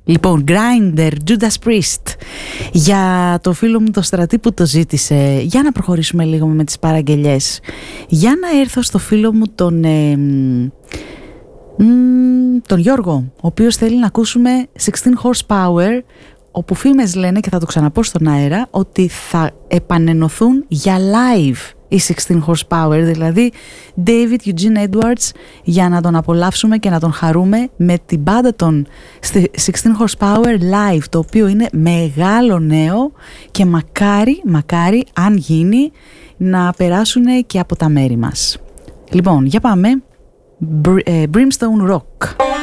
Λοιπόν, Grindr, Judas Priest. Για το φίλο μου το Στρατή που το ζήτησε, για να προχωρήσουμε λίγο με τις παραγγελιές. Για να έρθω στο φίλο μου τον Γιώργο, ο οποίος θέλει να ακούσουμε 16 Horsepower, όπου φήμες λένε, και θα το ξαναπώ στον αέρα, ότι θα επανενωθούν για live οι 16 Horsepower, δηλαδή David Eugene Edwards, για να τον απολαύσουμε και να τον χαρούμε με την μπάντα των 16 Horsepower live, το οποίο είναι μεγάλο νέο και μακάρι αν γίνει να περάσουν και από τα μέρη μας. Λοιπόν, για πάμε. Brimstone Rock.